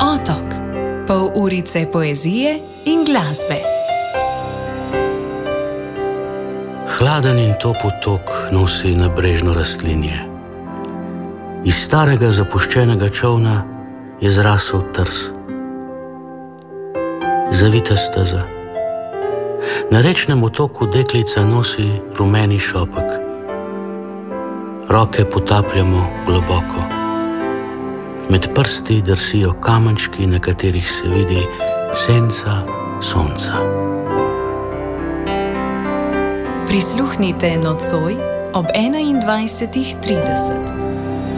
Otok. Pol urice poezije in glasbe. Hladen in top otok nosi nabrežno rastlinje. Iz starega zapuščenega čolna je zrasel trs. Zavita steza. Na rečnem otoku deklica nosi rumeni šopek. Roke potapljamo globoko. Med prsti drsijo kamenčki, na katerih se vidi senca sonca. Prisluhnite nocoj ob 21:30.